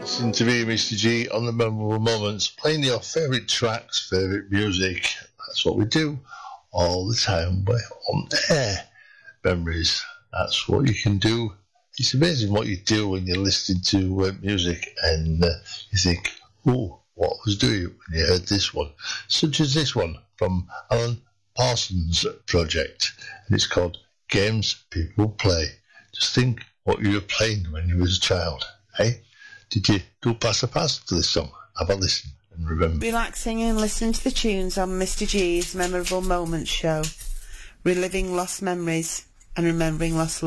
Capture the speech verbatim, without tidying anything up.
Listening to me, Mister G, on the Memorable Moments, playing your favourite tracks, favourite music. That's what we do all the time. We're on air. Memories. That's what you can do. It's amazing what you do when you're listening to uh, music and uh, you think, oh, what was doing when you heard this one? Such as this one from Alan Parsons Project. And it's called Games People Play. Just think what you were playing when you was a child, eh? Did you do pass a pass to this song? Have a listen and remember. Relaxing and listening to the tunes on Mister G's Memorable Moments show. Reliving lost memories and remembering lost